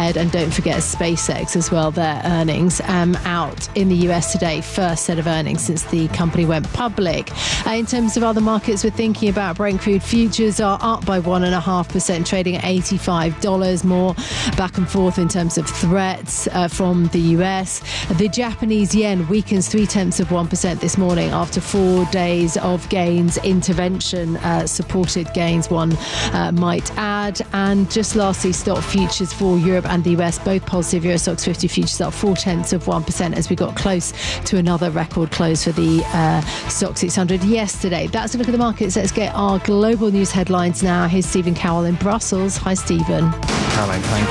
ahead. And don't forget SpaceX as well, their earnings out in the US today. First set of earnings since the company went public. In terms of other markets, we're thinking about Brent crude futures are up by 1.5%, trading at $85. More back and forth in terms of threats from the US. The Japanese yen weakens 0.3% this morning after 4 days of gains. Intervention supported gains, one might add. And just lastly, stock futures for Europe and the US, both positive. Euro Stoxx 50 futures up 0.4% as we got close to another record close for the Stoxx 600 yesterday. That's a look at the markets. Let's get our global news headlines now. Here's Stephen Cowell in Brussels. Hi, Stephen. Caroline, thank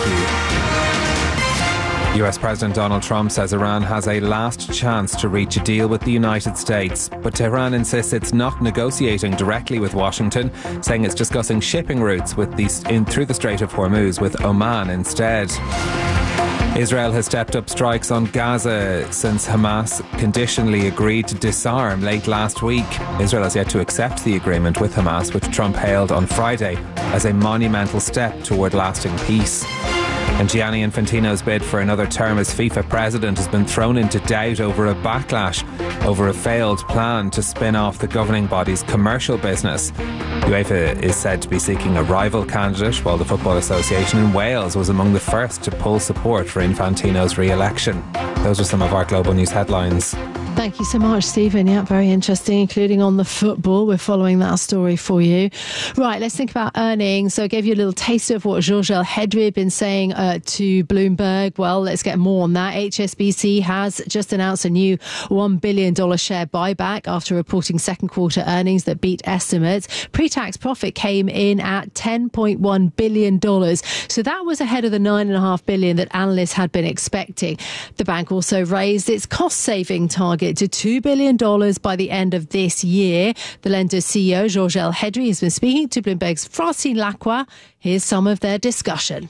you. US President Donald Trump says Iran has a last chance to reach a deal with the United States, but Tehran insists it's not negotiating directly with Washington, saying it's discussing shipping routes through the Strait of Hormuz with Oman instead. Israel has stepped up strikes on Gaza since Hamas conditionally agreed to disarm late last week. Israel has yet to accept the agreement with Hamas, which Trump hailed on Friday as a monumental step toward lasting peace. And Gianni Infantino's bid for another term as FIFA president has been thrown into doubt over a backlash over a failed plan to spin off the governing body's commercial business. UEFA is said to be seeking a rival candidate, while the Football Association in Wales was among the first to pull support for Infantino's re-election. Those are some of our global news headlines. Thank you so much, Stephen. Yeah, very interesting, including on the football. We're following that story for you. Right, let's think about earnings. So I gave you a little taste of what Georges Elhedery had been saying to Bloomberg. Well, let's get more on that. HSBC has just announced a new $1 billion share buyback after reporting second quarter earnings that beat estimates. Pre-tax profit came in at $10.1 billion. So that was ahead of the $9.5 billion that analysts had been expecting. The bank also raised its cost-saving target to $2 billion by the end of this year. The lender's CEO, Georges Elhedery, has been speaking to Bloomberg's Francine Lacqua. Here's some of their discussion.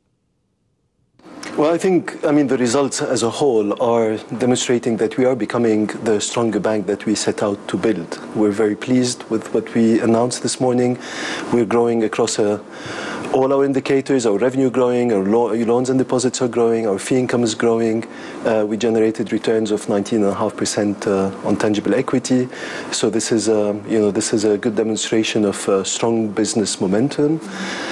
Well, I think, the results as a whole are demonstrating that we are becoming the stronger bank that we set out to build. We're very pleased with what we announced this morning. We're growing across all our indicators, our revenue growing, our loans and deposits are growing, our fee income is growing. We generated returns of 19.5% on tangible equity. So this is a good demonstration of strong business momentum.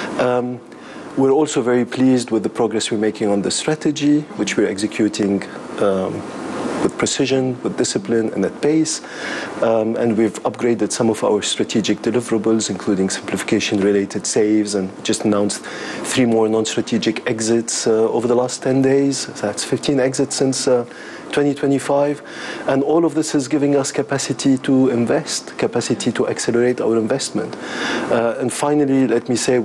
We're also very pleased with the progress we're making on the strategy, which we're executing with precision, with discipline, and at pace. And we've upgraded some of our strategic deliverables, including simplification-related saves, and just announced 3 more non-strategic exits over the last 10 days. So that's 15 exits since 2025. And all of this is giving us capacity to invest, capacity to accelerate our investment. And finally, let me say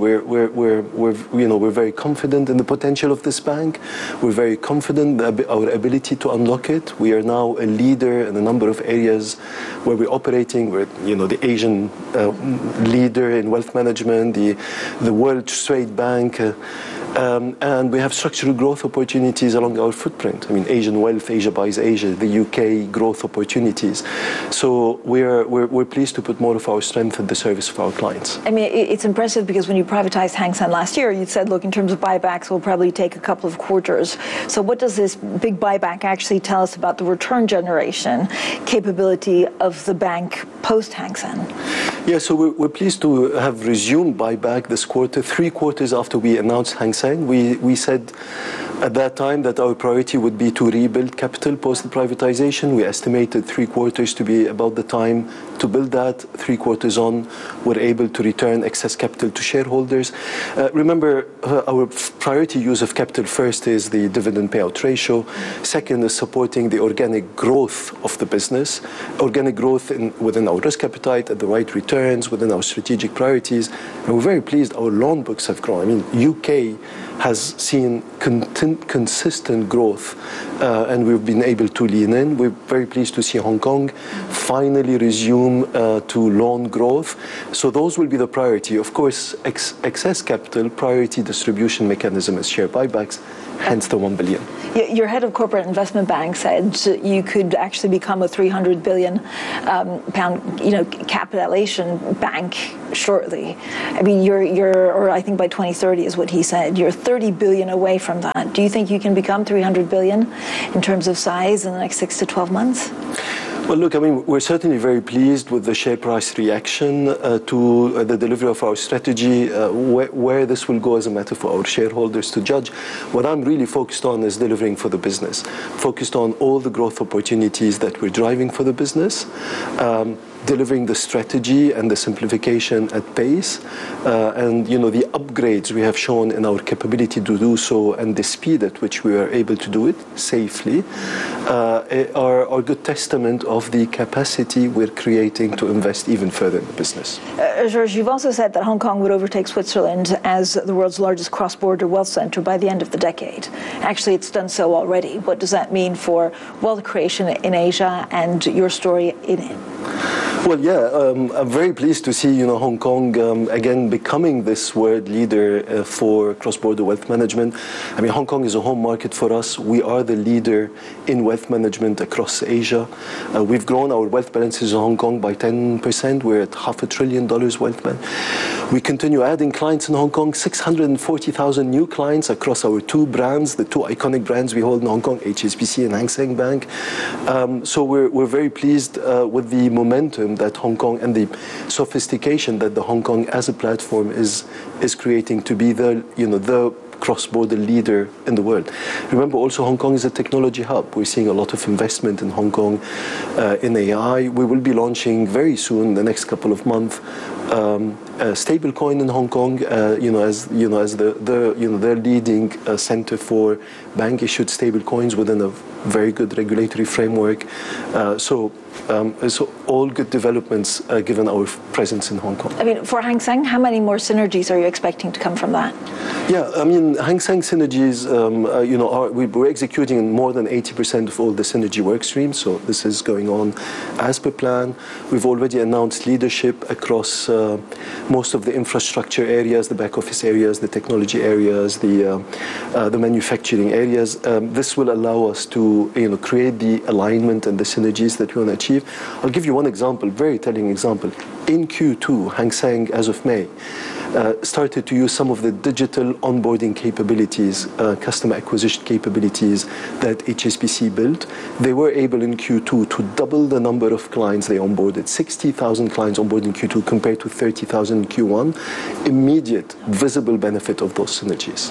we're very confident in the potential of this bank. We're very confident in our ability to unlock it. We are now a leader in a number of areas where we're operating. We're, the Asian leader in wealth management, the world trade bank, and we have structural growth opportunities along our footprint. Asian wealth, Asia buys Asia, the UK growth opportunities. So we're pleased to put more of our strength at the service of our clients. It's impressive because when you privatized Hang Seng last year, you said, look, in terms of buybacks, we'll probably take a couple of quarters. So what does this big buyback actually tell us about the return generation capability of the bank post Hang Seng? Yeah, so we're pleased to have resumed buyback this quarter, 3 quarters after we announced Hang Seng. We said at that time that our priority would be to rebuild capital post the privatization. We estimated 3 quarters to be about the time to build that. 3 quarters on, we're able to return excess capital to shareholders. Remember, our priority use of capital first is the dividend payout ratio. Second is supporting the organic growth of the business, organic growth within our risk appetite at the right returns, within our strategic priorities. And we're very pleased our loan books have grown. UK has seen consistent growth, and we've been able to lean in. We're very pleased to see Hong Kong finally resume to loan growth. So those will be the priority. Of course, excess capital, priority distribution mechanism is share buybacks, hence the 1 billion. Your head of corporate investment bank said you could actually become a 300 billion pound, capitalization bank shortly. I mean, or I think by 2030 is what he said. You're 30 billion away from that. Do you think you can become 300 billion in terms of size in the next 6 to 12 months? Well, look, I mean, we're certainly very pleased with the share price reaction to the delivery of our strategy. Where this will go as a matter for our shareholders to judge. What I'm really focused on is delivering for the business, focused on all the growth opportunities that we're driving for the business, delivering the strategy and the simplification at pace, and the upgrades we have shown in our capability to do so and the speed at which we are able to do it safely are good testament of the capacity we're creating to invest even further in the business. George, you've also said that Hong Kong would overtake Switzerland as the world's largest cross-border wealth center by the end of the decade. Actually, it's done so already. What does that mean for wealth creation in Asia and your story in it? Well, yeah, I'm very pleased to see, Hong Kong again becoming this world leader for cross-border wealth management. I mean, Hong Kong is a home market for us. We are the leader in wealth management across Asia. We've grown our wealth balances in Hong Kong by 10%. We're at $500 billion wealth man. We continue adding clients in Hong Kong, 640,000 new clients across our two brands, the two iconic brands we hold in Hong Kong, HSBC and Hang Seng Bank. So we're very pleased with the momentum that Hong Kong and the sophistication that the Hong Kong as a platform is creating to be the cross-border leader in the world. Remember also Hong Kong is a technology hub. We're seeing a lot of investment in Hong Kong in AI. We will be launching very soon, the next couple of months, a stablecoin in Hong Kong, as their leading center for bank-issued stablecoins within a very good regulatory framework. So all good developments given our presence in Hong Kong. I mean, for Hang Seng, how many more synergies are you expecting to come from that? Yeah, I mean, Hang Seng synergies, we're executing more than 80% of all the synergy work streams, so this is going on as per plan. We've already announced leadership across most of the infrastructure areas, the back office areas, the technology areas, the manufacturing areas. This will allow us to create the alignment and the synergies that we want to achieve. I'll give you one example, very telling example. In Q2, Hang Seng, as of May, started to use some of the digital onboarding capabilities, customer acquisition capabilities that HSBC built. They were able in Q2 to double the number of clients they onboarded, 60,000 clients onboarded in Q2 compared to 30,000 in Q1. Immediate, visible benefit of those synergies.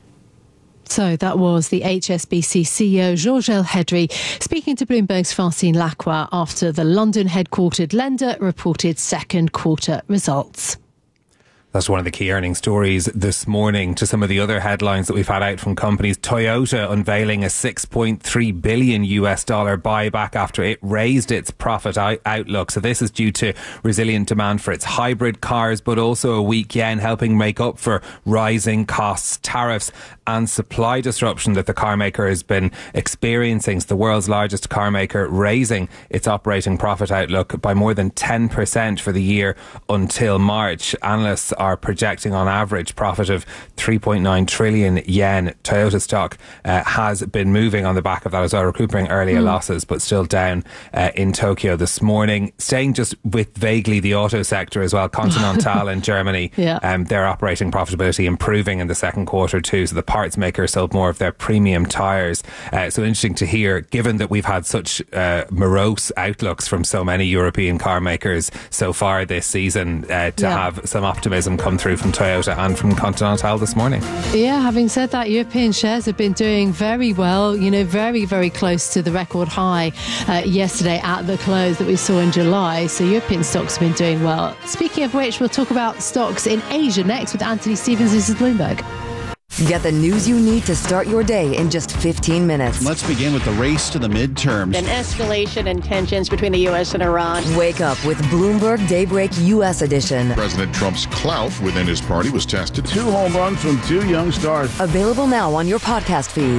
So that was the HSBC CEO, Georges Elhedery, speaking to Bloomberg's Francine Lacqua after the London-headquartered lender reported second quarter results. That's one of the key earnings stories this morning. To some of the other headlines that we've had out from companies, Toyota unveiling a $6.3 billion buyback after it raised its profit outlook. So this is due to resilient demand for its hybrid cars, but also a weak yen helping make up for rising costs, tariffs and supply disruption that the car maker has been experiencing. It's the world's largest car maker raising its operating profit outlook by more than 10% for the year until March. Analysts are projecting on average profit of 3.9 trillion yen. Toyota stock has been moving on the back of that as well, recouping earlier losses, but still down in Tokyo this morning. Staying just with vaguely the auto sector as well, Continental in Germany, their operating profitability improving in the second quarter too. So the parts maker sold more of their premium tyres. So interesting to hear, given that we've had such morose outlooks from so many European car makers so far this season, to have some optimism come through from Toyota and from Continental this morning. Yeah, having said that, European shares have been doing very well, very, very close to the record high yesterday at the close that we saw in July. So European stocks have been doing well. Speaking of which, we'll talk about stocks in Asia next with Anthony Stevens. This is Bloomberg. Get the news you need to start your day in just 15 minutes. Let's begin with the race to the midterms. An escalation in tensions between the U.S. and Iran. Wake up with Bloomberg Daybreak U.S. edition. President Trump's clout within his party was tested. 2 home runs from 2 young stars. Available now on your podcast feed. Each weekday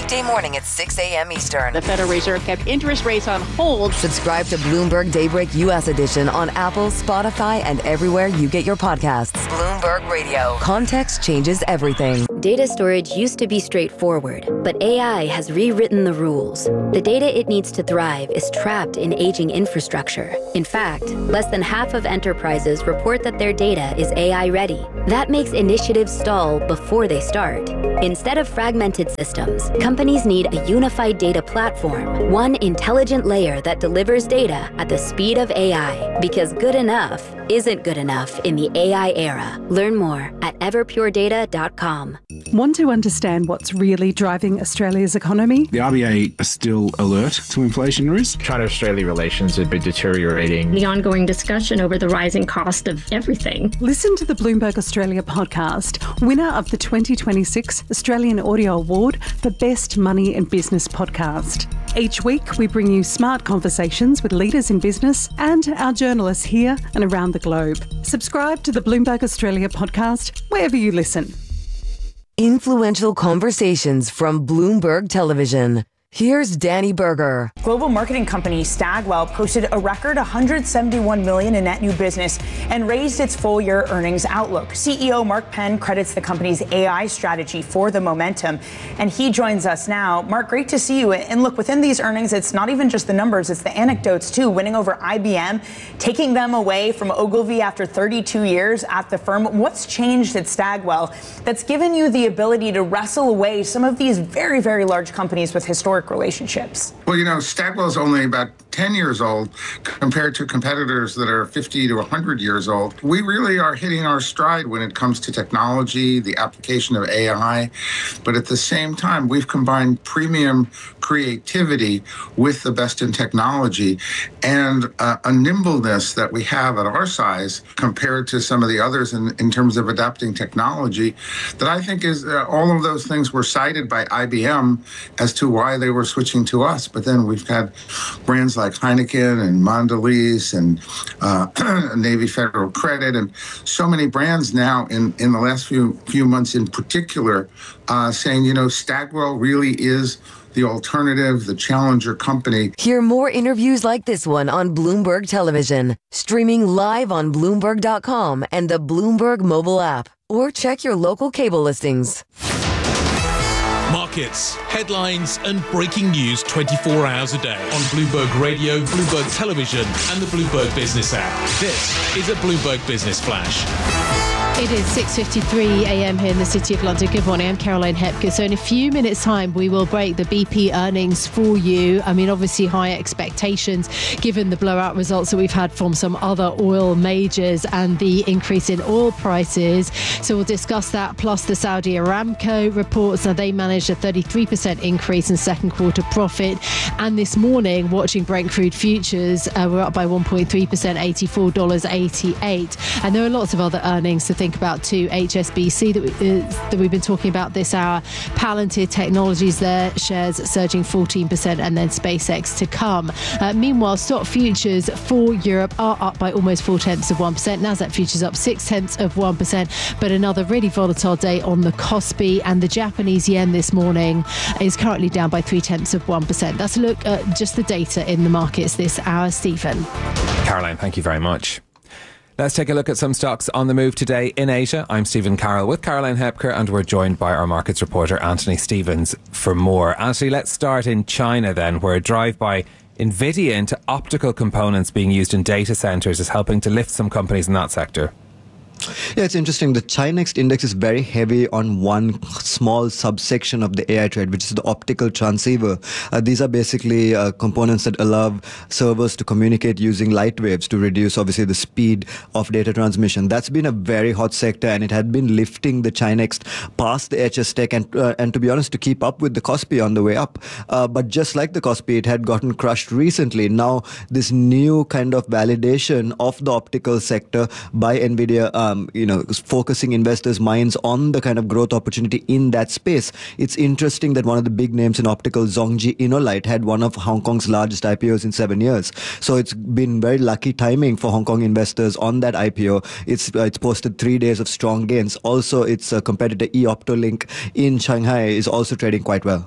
weekday morning at 6 a.m. Eastern. The Federal Reserve kept interest rates on hold. Subscribe to Bloomberg Daybreak U.S. edition on Apple, Spotify, and everywhere you get your podcasts. Bloomberg Radio. Context changes everything. Data storage used to be straightforward, but AI has rewritten the rules. The data it needs to thrive is trapped in aging infrastructure. In fact, less than half of enterprises report that their data is AI ready. That makes initiatives stall before they start. Instead of fragmented systems, companies need a unified data platform, one intelligent layer that delivers data at the speed of AI, because good enough isn't good enough in the AI era. Learn more at everpuredata.com. Want to understand what's really driving Australia's economy? The RBA are still alert to inflation risk. China-Australia relations have been deteriorating. The ongoing discussion over the rising cost of everything. Listen to the Bloomberg Australia podcast, winner of the 2026 Australian Audio Award for Best Money and Business Podcast. Each week, we bring you smart conversations with leaders in business and our journalists here and around the globe. Subscribe to the Bloomberg Australia podcast wherever you listen. Influential conversations from Bloomberg Television. Here's Danny Berger. Global marketing company Stagwell posted a record $171 million in net new business and raised its full-year earnings outlook. CEO Mark Penn credits the company's AI strategy for the momentum, and he joins us now. Mark, great to see you. And look, within these earnings, it's not even just the numbers, it's the anecdotes too. Winning over IBM, taking them away from Ogilvy after 32 years at the firm. What's changed at Stagwell that's given you the ability to wrestle away some of these very, very large companies with historic relationships? Well, you know, Stagwell's only about 10 years old compared to competitors that are 50 to 100 years old. We really are hitting our stride when it comes to technology, the application of AI. But at the same time, we've combined premium creativity with the best in technology and a nimbleness that we have at our size compared to some of the others in terms of adapting technology that I think is all of those things were cited by IBM as to why they were switching to us. But then we've had brands like Heineken and Mondelez and Navy Federal Credit and so many brands now in the last few months in particular saying, you know, Stagwell really is the alternative, the challenger company. Hear more interviews like this one on Bloomberg Television, streaming live on Bloomberg.com and the Bloomberg mobile app, or check your local cable listings. Markets, headlines and breaking news 24 hours a day on Bloomberg Radio, Bloomberg Television and the Bloomberg Business app. This is a Bloomberg Business Flash. It is 6:53 a.m. here in the City of London. Good morning, I'm Caroline Hepker. So in a few minutes' time, we will break the BP earnings for you. I mean, obviously high expectations given the blowout results that we've had from some other oil majors and the increase in oil prices. So we'll discuss that, plus the Saudi Aramco reports. Now, they managed a 33% increase in second quarter profit. And this morning, watching Brent crude futures, we're up by 1.3%, $84.88. And there are lots of other earnings to think about too. HSBC that we've been talking about this hour, Palantir Technologies, their shares surging 14%, and then SpaceX to come. Meanwhile, stock futures for Europe are up by almost 0.4%. Nasdaq futures up 0.6%, but another really volatile day on the Kospi, and the Japanese yen this morning is currently down by 0.3%. That's a look at just the data in the markets this hour. Stephen. Caroline, thank you very much. Let's take a look at some stocks on the move today in Asia. I'm Stephen Carroll with Caroline Hepker, and we're joined by our markets reporter Anthony Stevens for more. Anthony, let's start in China then, where a drive by NVIDIA into optical components being used in data centres is helping to lift some companies in that sector. Yeah, it's interesting. The Chinext index is very heavy on one small subsection of the AI trade, which is the optical transceiver. These are basically components that allow servers to communicate using light waves to reduce, obviously, the speed of data transmission. That's been a very hot sector, and it had been lifting the Chinext past the HS Tech and to be honest, to keep up with the Kospi on the way up. But just like the Kospi, it had gotten crushed recently. Now, this new kind of validation of the optical sector by NVIDIA, focusing investors' minds on the kind of growth opportunity in that space. It's interesting that one of the big names in optical, Zhongji Innolight, had one of Hong Kong's largest IPOs in 7 years. So it's been very lucky timing for Hong Kong investors on that IPO. It's posted 3 days of strong gains. Also, its competitor eOptolink in Shanghai is also trading quite well.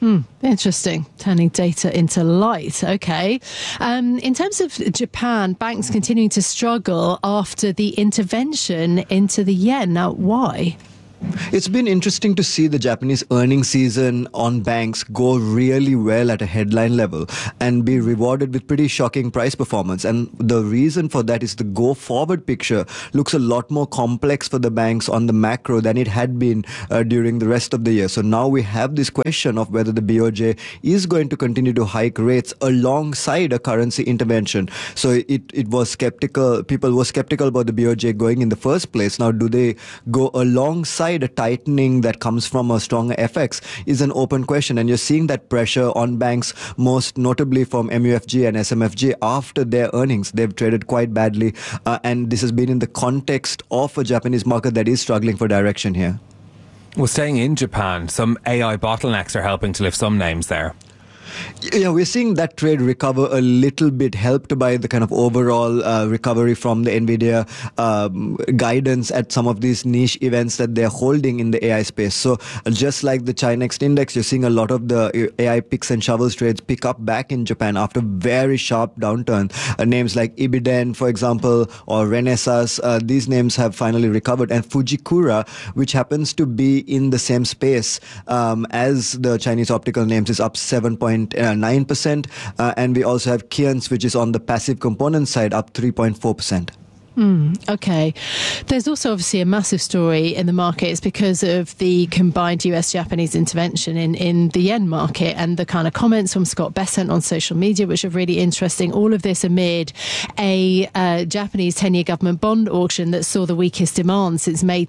Interesting. Turning data into light. Okay. In terms of Japan, banks continuing to struggle after the intervention into the yen. Now, why? It's been interesting to see the Japanese earnings season on banks go really well at a headline level and be rewarded with pretty shocking price performance. And the reason for that is the go-forward picture looks a lot more complex for the banks on the macro than it had been during the rest of the year. So now we have this question of whether the BOJ is going to continue to hike rates alongside a currency intervention. So it was skeptical. People were skeptical about the BOJ going in the first place. Now, do they go alongside a tightening that comes from a stronger FX is an open question, and you're seeing that pressure on banks, most notably from MUFG and SMFG after their earnings. They've traded quite badly, and this has been in the context of a Japanese market that is struggling for direction here. Well, staying in Japan, some AI bottlenecks are helping to lift some names there. Yeah, we're seeing that trade recover a little bit, helped by the kind of overall recovery from the NVIDIA guidance at some of these niche events that they're holding in the AI space. So just like the Chinext index, you're seeing a lot of the AI picks and shovels trades pick up back in Japan after very sharp downturn. Names like Ibiden, for example, or Renesas, these names have finally recovered. And Fujikura, which happens to be in the same space as the Chinese optical names, is up 7.9%. And we also have Keyence, which is on the passive component side, up 3.4%. Okay. There's also obviously a massive story in the markets because of the combined US-Japanese intervention in the yen market and the kind of comments from Scott Bessent on social media, which are really interesting. All of this amid a Japanese 10-year government bond auction that saw the weakest demand since May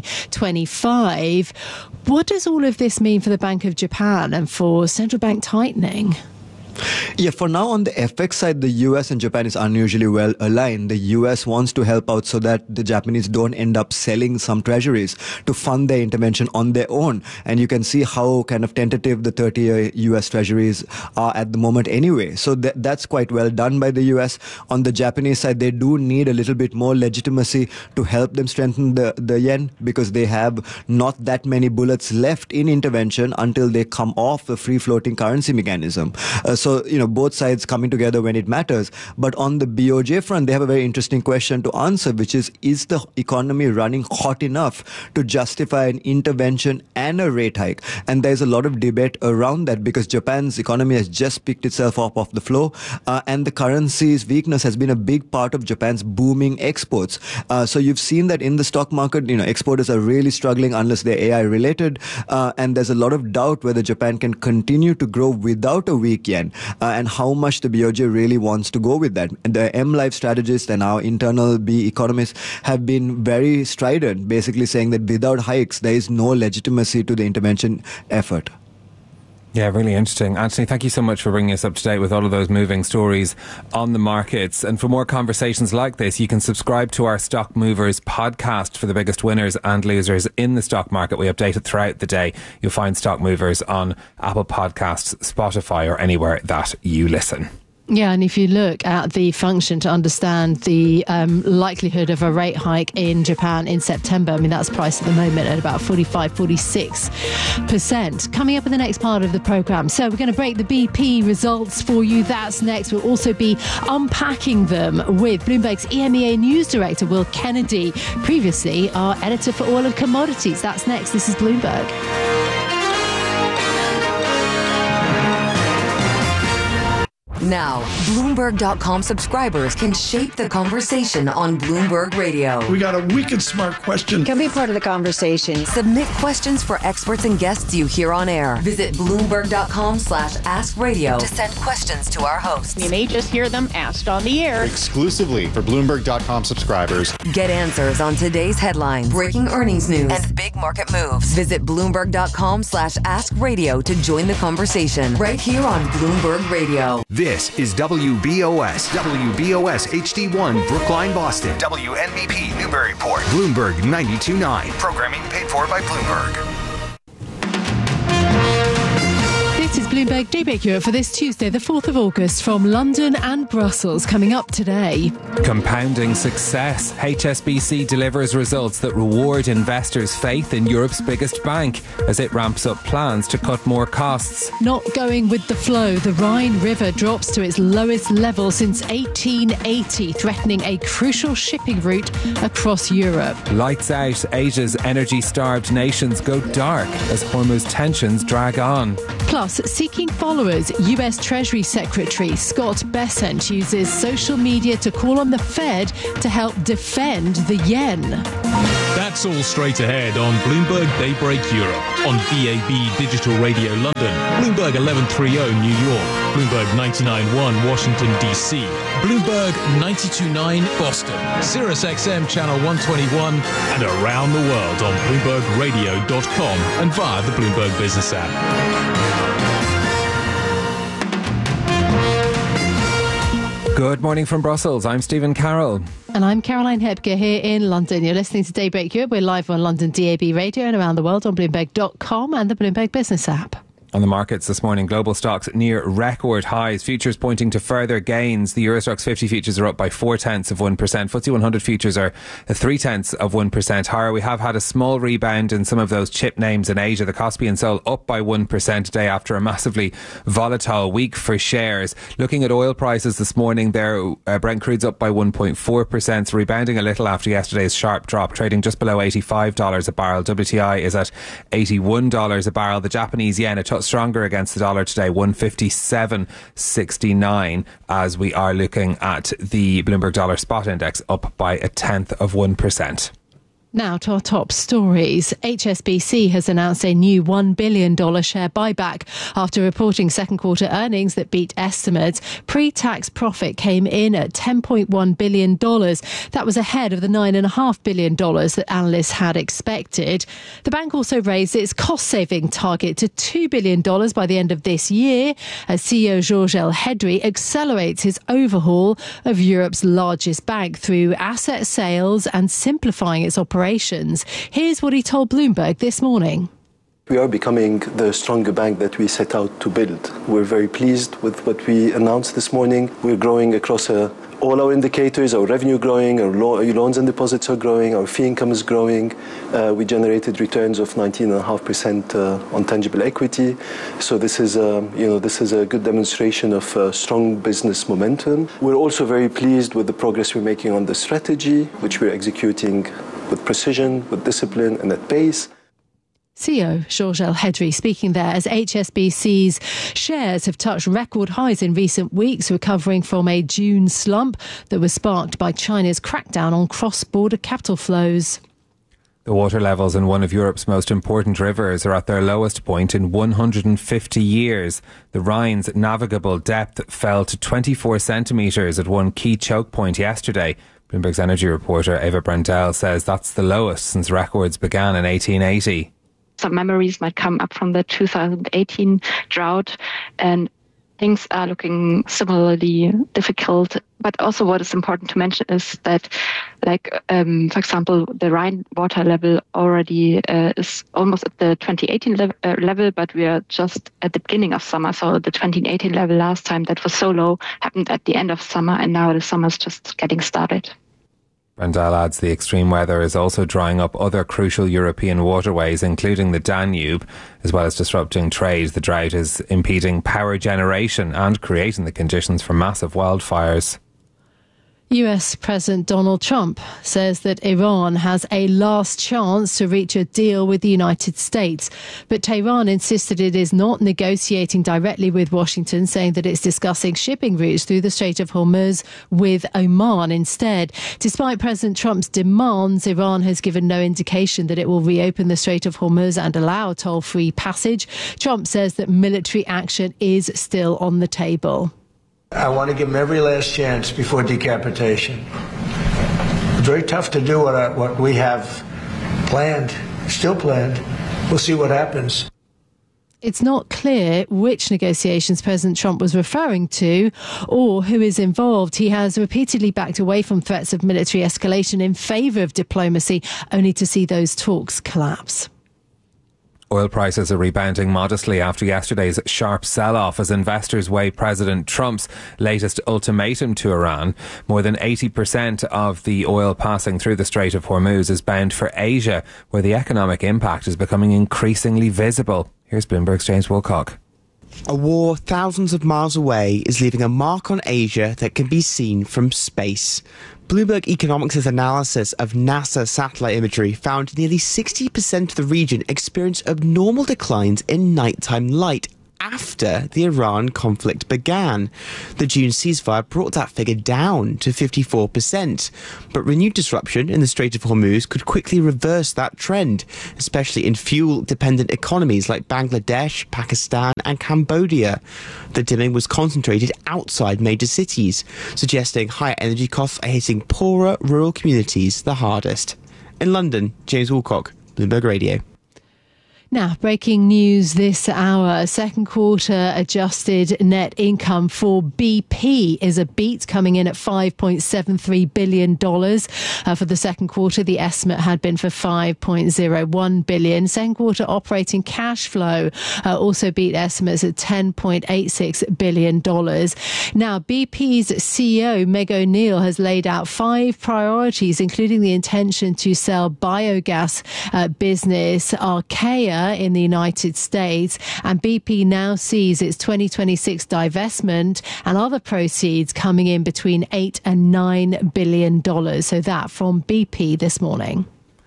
2025. What does all of this mean for the Bank of Japan and for central bank tightening? Yeah, for now on the FX side, the US and Japan is unusually well aligned. The US wants to help out so that the Japanese don't end up selling some treasuries to fund their intervention on their own. And you can see how kind of tentative the 30-year US treasuries are at the moment anyway. So that's quite well done by the US. On the Japanese side, they do need a little bit more legitimacy to help them strengthen the yen, because they have not that many bullets left in intervention until they come off the free-floating currency mechanism. So, both sides coming together when it matters. But on the BOJ front, they have a very interesting question to answer, which is the economy running hot enough to justify an intervention and a rate hike? And there's a lot of debate around that because Japan's economy has just picked itself up off the floor, and the currency's weakness has been a big part of Japan's booming exports. So you've seen that in the stock market, exporters are really struggling unless they're AI related, and there's a lot of doubt whether Japan can continue to grow without a weak yen. And how much the BOJ really wants to go with that. And the MLife strategists and our internal B economists have been very strident, basically saying that without hikes, there is no legitimacy to the intervention effort. Yeah, really interesting. Anthony, thank you so much for bringing us up to date with all of those moving stories on the markets. And for more conversations like this, you can subscribe to our Stock Movers podcast for the biggest winners and losers in the stock market. We update it throughout the day. You'll find Stock Movers on Apple Podcasts, Spotify, or anywhere that you listen. Yeah, and if you look at the function to understand the likelihood of a rate hike in Japan in September, that's priced at the moment at about 45-46%. Coming up in the next part of the programme. So we're going to break the BP results for you. That's next. We'll also be unpacking them with Bloomberg's EMEA News Director, Will Kennedy, previously our editor for oil and commodities. That's next. This is Bloomberg. Now, Bloomberg.com subscribers can shape the conversation on Bloomberg Radio. We got a wicked smart question. Can be part of the conversation. Submit questions for experts and guests you hear on air. Visit Bloomberg.com/askradio to send questions to our hosts. You may just hear them asked on the air. Exclusively for Bloomberg.com subscribers. Get answers on today's headlines, breaking earnings news, and big market moves. Visit Bloomberg.com/askradio to join the conversation right here on Bloomberg Radio. This is WBOS HD1 Brookline, Boston. WNBP Newburyport. Bloomberg 92.9. Programming paid for by Bloomberg. This is Bloomberg Bloomberg Daybreak Europe for this Tuesday, the 4th of August, from London and Brussels. Coming up today. Compounding success. HSBC delivers results that reward investors' faith in Europe's biggest bank as it ramps up plans to cut more costs. Not going with the flow. The Rhine River drops to its lowest level since 1880, threatening a crucial shipping route across Europe. Lights out. Asia's energy-starved nations go dark as Hormuz tensions drag on. Plus, seeking followers, US Treasury Secretary Scott Bessent uses social media to call on the Fed to help defend the yen. That's all straight ahead on Bloomberg Daybreak Europe, on DAB Digital Radio London, Bloomberg 1130 New York, Bloomberg 99.1 Washington DC, Bloomberg 92.9 Boston, Sirius XM Channel 121, and around the world on BloombergRadio.com and via the Bloomberg Business app. Good morning from Brussels. I'm Stephen Carroll. And I'm Caroline Hepker here in London. You're listening to Daybreak Europe. We're live on London DAB Radio and around the world on Bloomberg.com and the Bloomberg Business app. On the markets this morning, global stocks near record highs. Futures pointing to further gains. The Eurostoxx 50 futures are up by 0.4%. FTSE 100 futures are 0.3% higher. We have had a small rebound in some of those chip names in Asia. The Kospi and Seoul up by 1% today after a massively volatile week for shares. Looking at oil prices this morning, there Brent crude's up by 1.4%, rebounding a little after yesterday's sharp drop, trading just below $85 a barrel. WTI is at $81 a barrel. The Japanese yen a touch stronger against the dollar today, 157.69, as we are looking at the Bloomberg Dollar Spot Index up by 0.1%. Now to our top stories. HSBC has announced a new $1 billion share buyback after reporting second quarter earnings that beat estimates. Pre-tax profit came in at $10.1 billion. That was ahead of the $9.5 billion that analysts had expected. The bank also raised its cost-saving target to $2 billion by the end of this year as CEO Georges El-Hedry accelerates his overhaul of Europe's largest bank through asset sales and simplifying its operations. Here's what he told Bloomberg this morning. We are becoming the stronger bank that we set out to build. We're very pleased with what we announced this morning. We're growing across all our indicators, our revenue growing, our loans and deposits are growing, our fee income is growing. We generated returns of 19.5% on tangible equity. So this is a good demonstration of strong business momentum. We're also very pleased with the progress we're making on the strategy, which we're executing with precision, with discipline and at pace. CEO Georges El-Hedry speaking there as HSBC's shares have touched record highs in recent weeks, recovering from a June slump that was sparked by China's crackdown on cross-border capital flows. The water levels in one of Europe's most important rivers are at their lowest point in 150 years. The Rhine's navigable depth fell to 24 centimetres at one key choke point yesterday. Bloomberg's energy reporter Eva Brandel says that's the lowest since records began in 1880. Some memories might come up from the 2018 drought, and things are looking similarly difficult. But also what is important to mention is that, for example, the Rhine water level already is almost at the 2018 level, but we are just at the beginning of summer. So the 2018 level last time that was so low happened at the end of summer, and now the summer is just getting started. Brandel adds the extreme weather is also drying up other crucial European waterways, including the Danube, as well as disrupting trade. The drought is impeding power generation and creating the conditions for massive wildfires. US President Donald Trump says that Iran has a last chance to reach a deal with the United States. But Tehran insisted it is not negotiating directly with Washington, saying that it's discussing shipping routes through the Strait of Hormuz with Oman instead. Despite President Trump's demands, Iran has given no indication that it will reopen the Strait of Hormuz and allow toll-free passage. Trump says that military action is still on the table. I want to give them every last chance before decapitation. It's very tough to do what we have planned, still planned. We'll see what happens. It's not clear which negotiations President Trump was referring to or who is involved. He has repeatedly backed away from threats of military escalation in favour of diplomacy, only to see those talks collapse. Oil prices are rebounding modestly after yesterday's sharp sell-off as investors weigh President Trump's latest ultimatum to Iran. More than 80% of the oil passing through the Strait of Hormuz is bound for Asia, where the economic impact is becoming increasingly visible. Here's Bloomberg's James Woolcock. A war thousands of miles away is leaving a mark on Asia that can be seen from space. Bloomberg Economics' analysis of NASA satellite imagery found nearly 60% of the region experienced abnormal declines in nighttime light after the Iran conflict began. The June ceasefire brought that figure down to 54%, but renewed disruption in the Strait of Hormuz could quickly reverse that trend, especially in fuel-dependent economies like Bangladesh, Pakistan and Cambodia. The dimming was concentrated outside major cities, suggesting higher energy costs are hitting poorer rural communities the hardest. In London, James Woolcock, Bloomberg Radio. Now, breaking news this hour. Second quarter adjusted net income for BP is a beat, coming in at $5.73 billion. For the second quarter, the estimate had been for $5.01 billion. Second quarter operating cash flow also beat estimates at $10.86 billion. Now, BP's CEO, Meg O'Neill, has laid out 5 priorities, including the intention to sell biogas business Archaea in the United States, and BP now sees its 2026 divestment and other proceeds coming in between $8 and $9 billion. So that from BP this morning.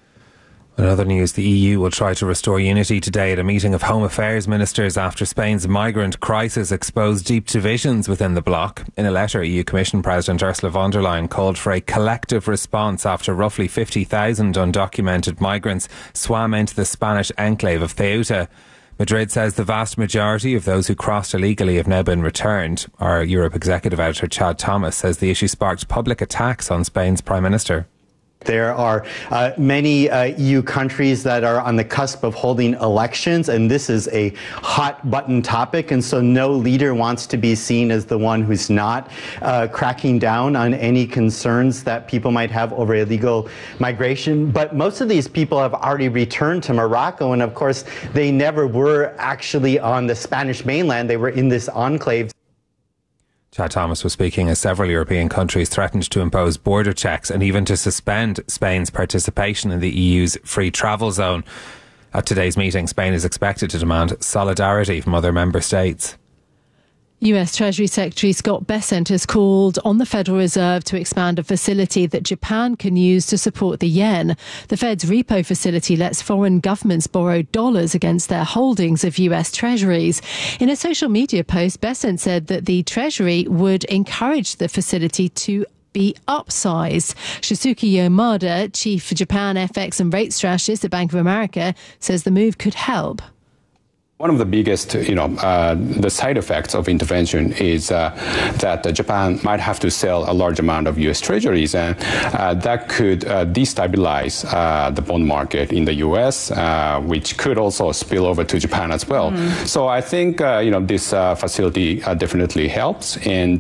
In other news, the EU will try to restore unity today at a meeting of Home Affairs ministers after Spain's migrant crisis exposed deep divisions within the bloc. In a letter, EU Commission President Ursula von der Leyen called for a collective response after roughly 50,000 undocumented migrants swam into the Spanish enclave of Ceuta. Madrid says the vast majority of those who crossed illegally have now been returned. Our Europe executive editor Chad Thomas says the issue sparked public attacks on Spain's Prime Minister. There are many EU countries that are on the cusp of holding elections, and this is a hot button topic, and so no leader wants to be seen as the one who's not cracking down on any concerns that people might have over illegal migration. But most of these people have already returned to Morocco, and of course they never were actually on the Spanish mainland. They were in this enclave. Chad Thomas was speaking as several European countries threatened to impose border checks and even to suspend Spain's participation in the EU's free travel zone. At today's meeting, Spain is expected to demand solidarity from other member states. US Treasury Secretary Scott Bessent has called on the Federal Reserve to expand a facility that Japan can use to support the yen. The Fed's repo facility lets foreign governments borrow dollars against their holdings of US Treasuries. In a social media post, Bessent said that the Treasury would encourage the facility to be upsized. Shisuke Yamada, Chief Japan FX and rate strategist at Bank of America, says the move could help. One of the biggest, the side effects of intervention is that Japan might have to sell a large amount of U.S. Treasuries, and that could destabilize the bond market in the U.S., which could also spill over to Japan as well. So I think, this facility definitely helps, and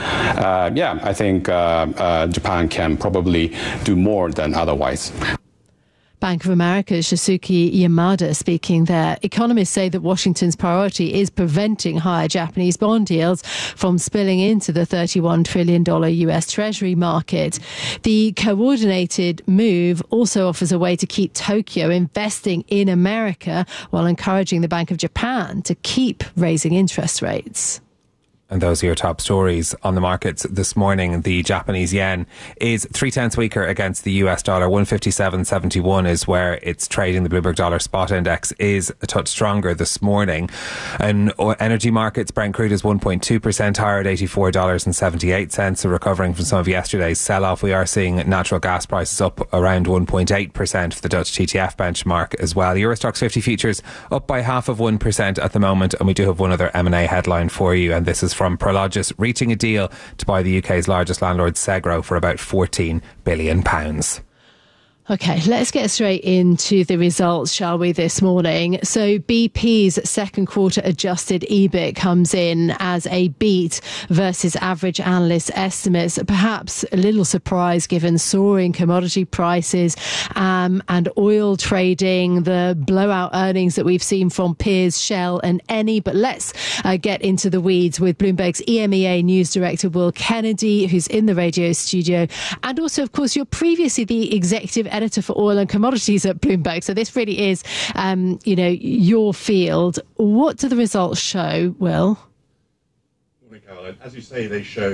I think Japan can probably do more than otherwise. Bank of America's Shisuke Yamada speaking there. Economists say that Washington's priority is preventing higher Japanese bond yields from spilling into the $31 trillion US Treasury market. The coordinated move also offers a way to keep Tokyo investing in America while encouraging the Bank of Japan to keep raising interest rates. And those are your top stories on the markets this morning. The Japanese yen is 0.3 weaker against the US dollar. 157.71 is where it's trading. The Bloomberg Dollar Spot Index is a touch stronger this morning. In energy markets, Brent crude is 1.2% higher at $84.78. So recovering from some of yesterday's sell-off. We are seeing natural gas prices up around 1.8% for the Dutch TTF benchmark as well. Euro Stoxx 50 futures up by 0.5% at the moment. And we do have one other M&A headline for you, and this is from Prologis, reaching a deal to buy the UK's largest landlord, Segro, for about £14 billion. Okay, let's get straight into the results, shall we, this morning? So BP's second quarter adjusted EBIT comes in as a beat versus average analyst estimates. Perhaps a little surprise given soaring commodity prices and oil trading, the blowout earnings that we've seen from peers Shell and Eni. But let's get into the weeds with Bloomberg's EMEA News Director Will Kennedy, who's in the radio studio. And also, of course, you're previously the executive editor for oil and commodities at Bloomberg. So this really is, your field. What do the results show, Will? Morning, Caroline. As you say, they show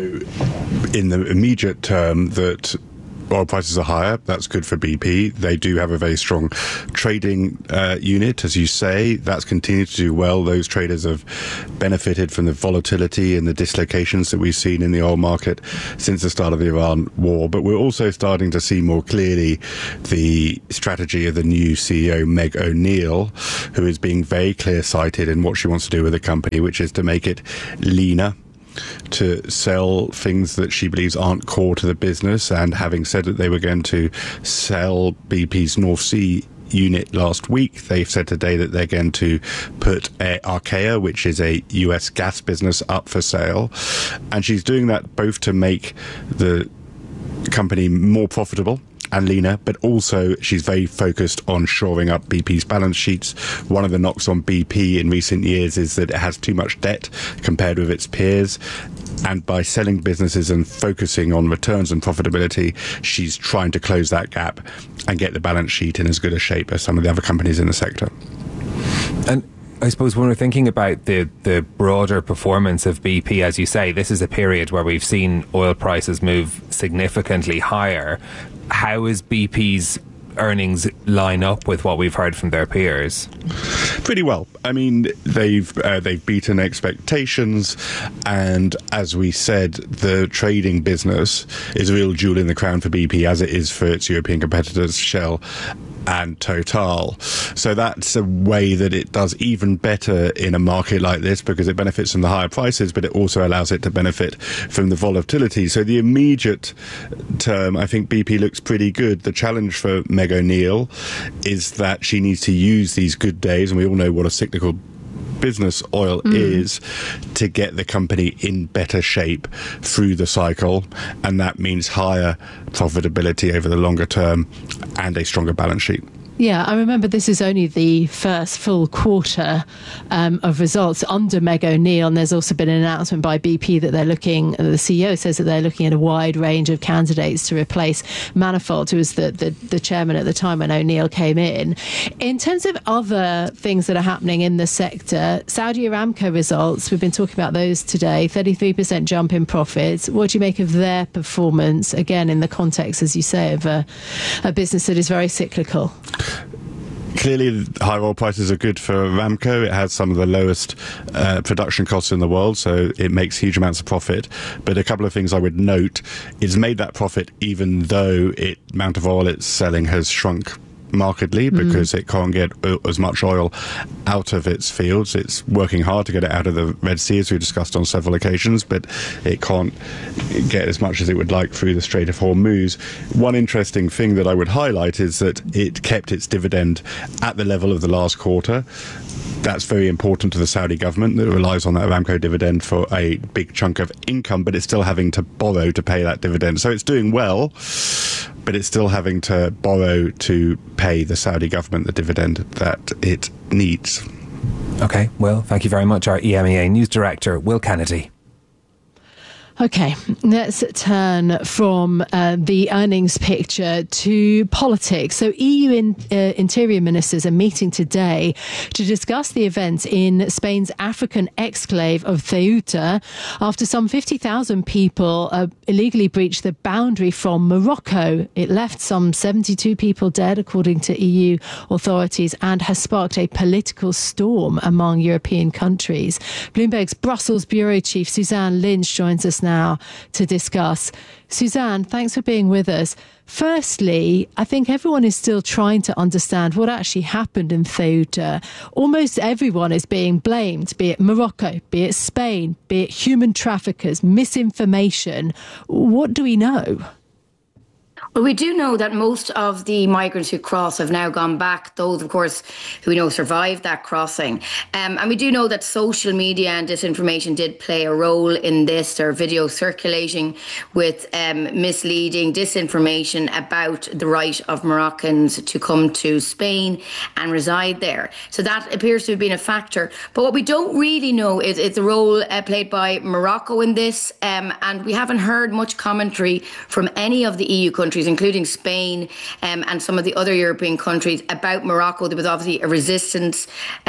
in the immediate term that oil prices are higher. That's good for BP. They do have a very strong trading unit, as you say. That's continued to do well. Those traders have benefited from the volatility and the dislocations that we've seen in the oil market since the start of the Iran war. But we're also starting to see more clearly the strategy of the new CEO, Meg O'Neill, who is being very clear-sighted in what she wants to do with the company, which is to make it leaner, to sell things that she believes aren't core to the business. And having said that they were going to sell BP's North Sea unit last week, they've said today that they're going to put Archaea, which is a US gas business, up for sale. And she's doing that both to make the company more profitable and leaner, but also she's very focused on shoring up BP's balance sheets. One of the knocks on BP in recent years is that it has too much debt compared with its peers. And by selling businesses and focusing on returns and profitability, she's trying to close that gap and get the balance sheet in as good a shape as some of the other companies in the sector. And I suppose when we're thinking about the broader performance of BP, as you say, this is a period where we've seen oil prices move significantly higher. How is BP's earnings line up with what we've heard from their peers? Pretty well. I mean, they've beaten expectations, and as we said, the trading business is a real jewel in the crown for BP, as it is for its European competitors, Shell and Total. So that's a way that it does even better in a market like this, because it benefits from the higher prices, but it also allows it to benefit from the volatility. So the immediate term, I think BP looks pretty good. The challenge for Meg O'Neill is that she needs to use these good days, and we all know what a cyclical business oil is, to get the company in better shape through the cycle, and that means higher profitability over the longer term and a stronger balance sheet. Yeah, I remember this is only the first full quarter of results under Meg O'Neill, and there's also been an announcement by BP that they're looking, the CEO says that they're looking at a wide range of candidates to replace Manifold, who was the chairman at the time when O'Neill came in. In terms of other things that are happening in the sector, Saudi Aramco results, we've been talking about those today, 33% jump in profits. What do you make of their performance, again, in the context, as you say, of a business that is very cyclical? Clearly, high oil prices are good for Aramco. It has some of the lowest production costs in the world, so it makes huge amounts of profit. But a couple of things I would note: it's made that profit even though the amount of oil it's selling has shrunk markedly, because it can't get as much oil out of its fields. It's working hard to get it out of the Red Sea, as we discussed on several occasions, but it can't get as much as it would like through the Strait of Hormuz. One interesting thing that I would highlight is that it kept its dividend at the level of the last quarter. That's very important to the Saudi government that relies on that Aramco dividend for a big chunk of income, but it's still having to borrow to pay that dividend. So it's doing well, but it's still having to borrow to pay the Saudi government the dividend that it needs. Okay, well, thank you very much, our EMEA News Director, Will Kennedy. Okay, let's turn from the earnings picture to politics. So EU interior ministers are meeting today to discuss the events in Spain's African exclave of Ceuta after some 50,000 people illegally breached the boundary from Morocco. It left some 72 people dead, according to EU authorities, and has sparked a political storm among European countries. Bloomberg's Brussels bureau chief Suzanne Lynch joins us now to discuss. Suzanne, thanks for being with us. Firstly, I think everyone is still trying to understand what actually happened in Ceuta. Almost everyone is being blamed, be it Morocco, be it Spain, be it human traffickers, misinformation. What do we know? Well, we do know that most of the migrants who cross have now gone back, those, of course, who we know survived that crossing. And we do know that social media and disinformation did play a role in this. There are videos circulating with misleading disinformation about the right of Moroccans to come to Spain and reside there. So that appears to have been a factor. But what we don't really know is the role played by Morocco in this. And we haven't heard much commentary from any of the EU countries, including Spain and some of the other European countries, about Morocco. There was obviously a resistance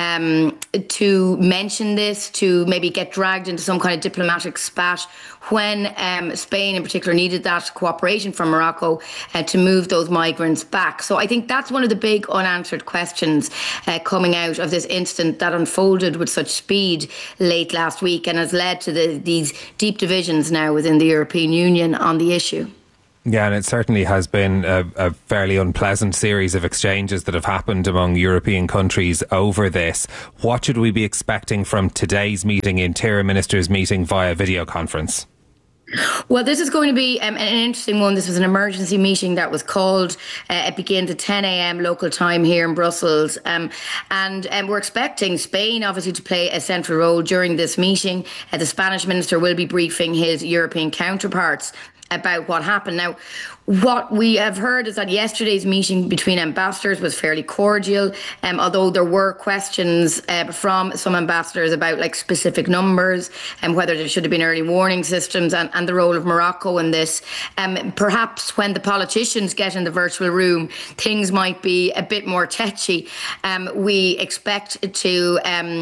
to mention this, to maybe get dragged into some kind of diplomatic spat when Spain in particular needed that cooperation from Morocco to move those migrants back. So I think that's one of the big unanswered questions coming out of this incident that unfolded with such speed late last week and has led to these deep divisions now within the European Union on the issue. Yeah, and it certainly has been a fairly unpleasant series of exchanges that have happened among European countries over this. What should we be expecting from today's meeting, Interior Ministers meeting via video conference? Well, this is going to be an interesting one. This was an emergency meeting that was called. It begins at 10 a.m. local time here in Brussels. And we're expecting Spain, obviously, to play a central role during this meeting. The Spanish minister will be briefing his European counterparts about what happened. Now, what we have heard is that yesterday's meeting between ambassadors was fairly cordial, although there were questions from some ambassadors about like specific numbers and whether there should have been early warning systems and the role of Morocco in this. Perhaps when the politicians get in the virtual room, things might be a bit more tetchy. We expect to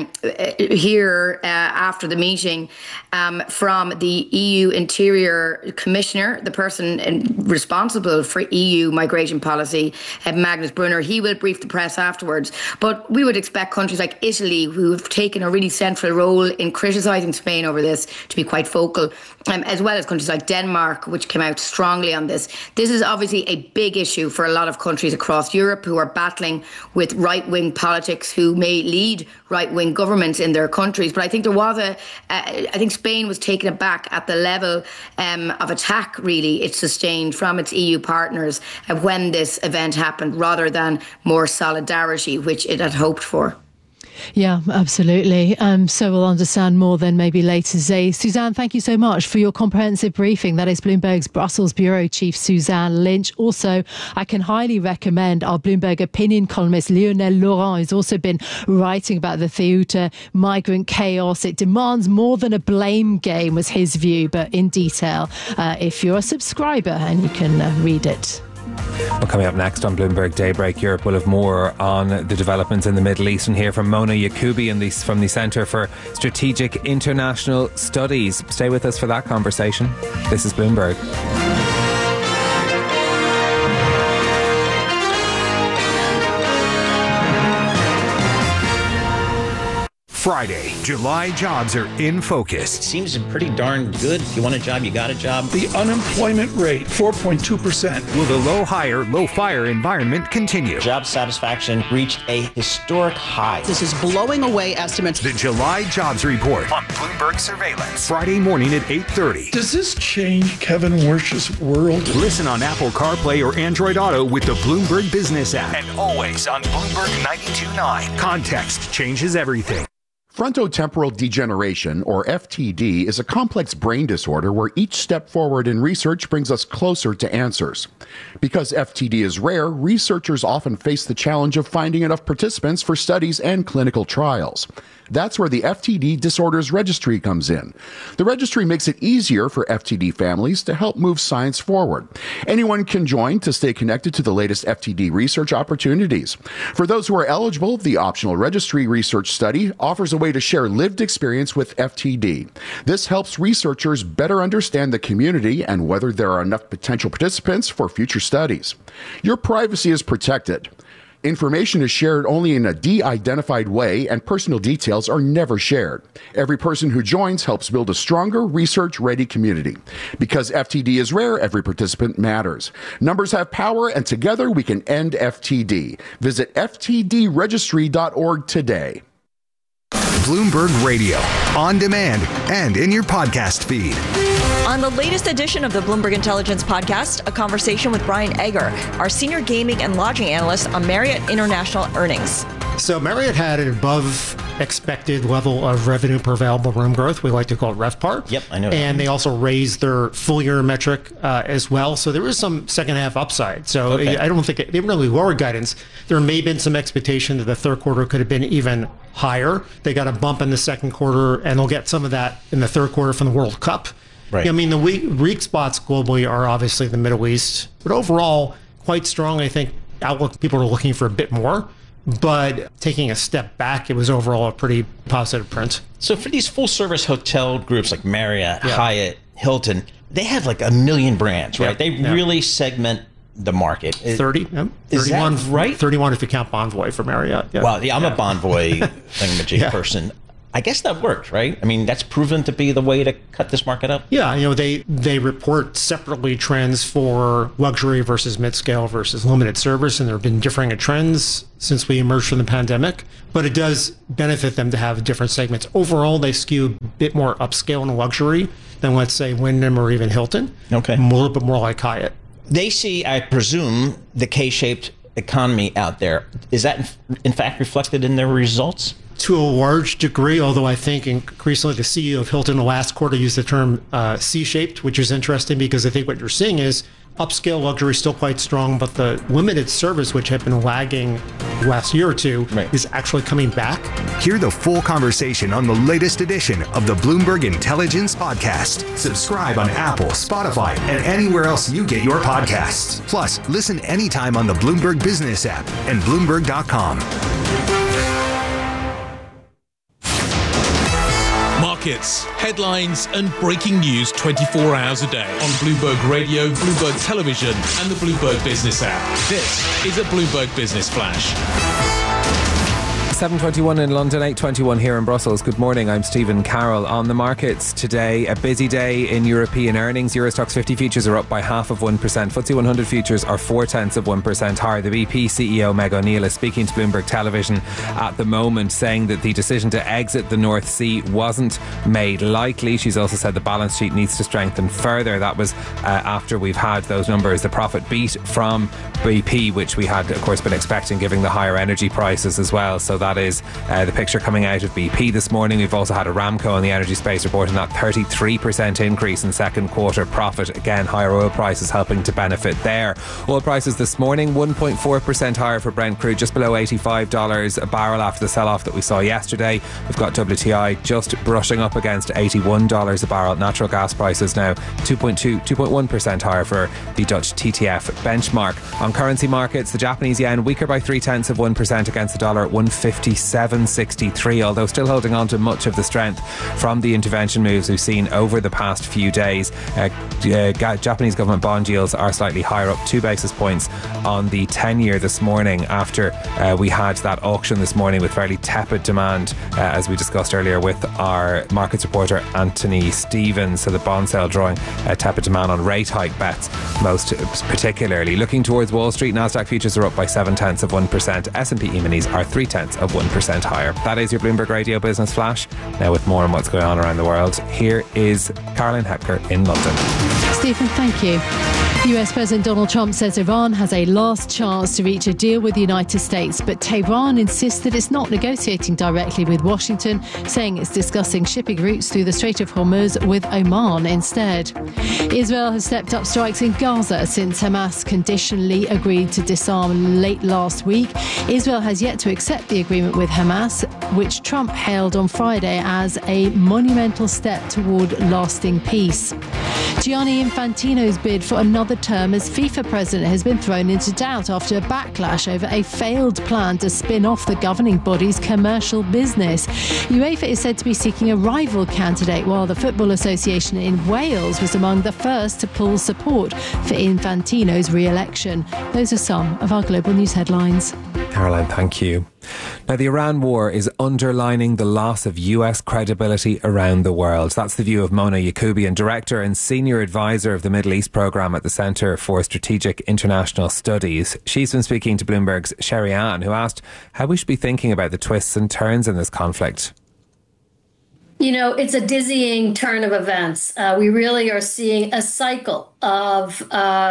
hear after the meeting from the EU Interior Commissioner, the person responsible for EU migration policy, Magnus Brunner. He will brief the press afterwards. But we would expect countries like Italy, who have taken a really central role in criticising Spain over this, to be quite vocal, as well as countries like Denmark, which came out strongly on this. This is obviously a big issue for a lot of countries across Europe who are battling with right-wing politics, who may lead right-wing governments in their countries. But I think there was I think Spain was taken aback at the level of attack, really, it sustained from its EU partners when this event happened, rather than more solidarity, which it had hoped for. Yeah, absolutely. So we'll understand more then maybe later today. Suzanne, thank you so much for your comprehensive briefing. That is Bloomberg's Brussels Bureau Chief Suzanne Lynch. Also, I can highly recommend our Bloomberg opinion columnist Lionel Laurent, who's also been writing about the Ceuta migrant chaos. It demands more than a blame game, was his view, but in detail if you're a subscriber, and you can read it. Well, coming up next on Bloomberg Daybreak Europe, we'll have more on the developments in the Middle East and hear from Mona Yacoubi from the Centre for Strategic International Studies. Stay with us for that conversation. This is Bloomberg. Friday, July jobs are in focus. It seems pretty darn good. If you want a job, you got a job. The unemployment rate, 4.2%. Will the low hire, low fire environment continue? Job satisfaction reached a historic high. This is blowing away estimates. The July Jobs Report on Bloomberg Surveillance. Friday morning at 8:30. Does this change Kevin Wersh's world? Listen on Apple CarPlay or Android Auto with the Bloomberg Business app. And always on Bloomberg 92.9. Context changes everything. Frontotemporal degeneration, or FTD, is a complex brain disorder where each step forward in research brings us closer to answers. Because FTD is rare, researchers often face the challenge of finding enough participants for studies and clinical trials. That's where the FTD Disorders Registry comes in. The registry makes it easier for FTD families to help move science forward. Anyone can join to stay connected to the latest FTD research opportunities. For those who are eligible, the optional registry research study offers a way to share lived experience with FTD. This helps researchers better understand the community and whether there are enough potential participants for future studies. Your privacy is protected. Information is shared only in a de-identified way, and personal details are never shared. Every person who joins helps build a stronger, research-ready community. Because FTD is rare, every participant matters. Numbers have power, and together we can end FTD. Visit ftdregistry.org today. Bloomberg Radio, on demand and in your podcast feed. On the latest edition of the Bloomberg Intelligence Podcast, a conversation with Brian Egger, our senior gaming and lodging analyst on Marriott International earnings. So Marriott had an above expected level of revenue per available room growth. We like to call it RevPAR. Yep, I know. And they also raised their full year metric as well. So there was some second half upside. So I don't think they really lowered guidance. There may have been some expectation that the third quarter could have been even higher. They got a bump in the second quarter, and they'll get some of that in the third quarter from the World Cup. Right. I mean, the weak spots globally are obviously the Middle East, but overall quite strong. I think outlook, people are looking for a bit more. But taking a step back, it was overall a pretty positive print. So for these full service hotel groups like Marriott, Hyatt, Hilton, they have like a million brands, right? They really segment the market. 30, is 31, that right? 31 if you count Bonvoy for Marriott. Yeah. Wow, I'm a Bonvoy thingamajig person. I guess that worked, right? I mean, that's proven to be the way to cut this market up. Yeah, they report separately trends for luxury versus mid-scale versus limited service, and there have been differing trends since we emerged from the pandemic. But it does benefit them to have different segments. Overall, they skew a bit more upscale and luxury than, let's say, Wyndham or even Hilton. Okay. A little bit more like Hyatt. They see, I presume, the K-shaped economy out there. Is that in fact reflected in their results? To a large degree, although I think increasingly the CEO of Hilton last quarter used the term C-shaped, which is interesting because I think what you're seeing is upscale luxury is still quite strong, but the limited service, which had been lagging the last year or two, is actually coming back. Hear the full conversation on the latest edition of the Bloomberg Intelligence Podcast. Subscribe on Apple, Spotify, and anywhere else you get your podcasts. Plus, listen anytime on the Bloomberg Business app and Bloomberg.com. Markets, headlines, and breaking news 24 hours a day on Bloomberg Radio, Bloomberg Television, and the Bloomberg Business app. This is a Bloomberg Business Flash. 7:21 in London, 8:21 here in Brussels. Good morning, I'm Stephen Carroll. On the markets today, a busy day in European earnings. Euro Stoxx 50 futures are up by 0.5%. FTSE 100 futures are 0.4% higher. The BP CEO Meg O'Neill is speaking to Bloomberg Television at the moment, saying that the decision to exit the North Sea wasn't made likely. She's also said the balance sheet needs to strengthen further. That was after we've had those numbers. The profit beat from BP, which we had, of course, been expecting, given the higher energy prices as well. So that is the picture coming out of BP this morning. We've also had Aramco in the energy space reporting that 33% increase in second quarter profit. Again, higher oil prices helping to benefit there. Oil prices this morning 1.4% higher for Brent crude, just below $85 a barrel after the sell-off that we saw yesterday. We've got WTI just brushing up against $81 a barrel. Natural gas prices now 2.1% higher for the Dutch TTF benchmark. On currency markets, the Japanese yen weaker by 0.3% against the dollar at 157.63, although still holding on to much of the strength from the intervention moves we've seen over the past few days. Japanese government bond yields are slightly higher, up 2 basis points on the 10-year this morning after we had that auction this morning with fairly tepid demand, as we discussed earlier with our markets reporter Anthony Stevens. So the bond sale drawing tepid demand on rate hike bets most particularly. Looking towards Wall Street, Nasdaq futures are up by 0.7%. S&P E-minis are 0.3% higher. That is your Bloomberg Radio Business Flash. Now with more on what's going on around the world, here is Caroline Hepker in London. Stephen, thank you. US President Donald Trump says Iran has a last chance to reach a deal with the United States, but Tehran insists that it's not negotiating directly with Washington, saying it's discussing shipping routes through the Strait of Hormuz with Oman instead. Israel has stepped up strikes in Gaza since Hamas conditionally agreed to disarm late last week. Israel has yet to accept the agreement with Hamas, which Trump hailed on Friday as a monumental step toward lasting peace. Gianni Infantino's bid for another term as FIFA president has been thrown into doubt after a backlash over a failed plan to spin off the governing body's commercial business. UEFA is said to be seeking a rival candidate, while the Football Association in Wales was among the first to pull support for Infantino's re-election. Those are some of our global news headlines. Caroline, thank you. Now, the Iran war is underlining the loss of US credibility around the world. That's the view of Mona Yacoubian, Director and Senior Advisor of the Middle East Programme at the Centre for Strategic International Studies. She's been speaking to Bloomberg's Sherry Ann, who asked how we should be thinking about the twists and turns in this conflict. You know, it's a dizzying turn of events. We really are seeing a cycle of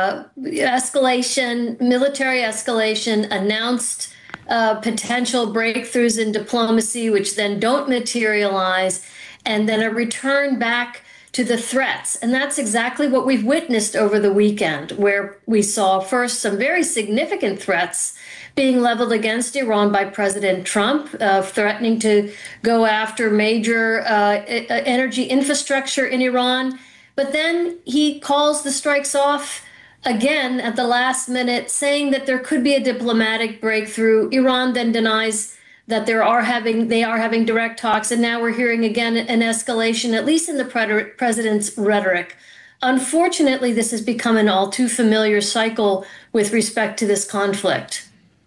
escalation, military escalation, announced potential breakthroughs in diplomacy, which then don't materialize, and then a return back to the threats. And that's exactly what we've witnessed over the weekend, where we saw first some very significant threats being leveled against Iran by President Trump, threatening to go after major energy infrastructure in Iran. But then he calls the strikes off again at the last minute, saying that there could be a diplomatic breakthrough. Iran then denies that they are having direct talks. And now we're hearing again an escalation, at least in the president's rhetoric. Unfortunately, this has become an all too familiar cycle with respect to this conflict.